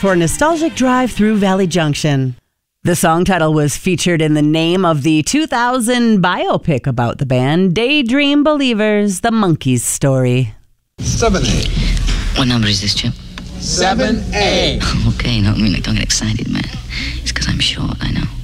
for a nostalgic drive through Valley Junction. The song title was featured in the name of the 2000 biopic about the band, Daydream Believers, The Monkees Story. 7A. What number is this, Chip? 7A. Okay, no, I mean, don't get excited, man. It's because I'm short, I know.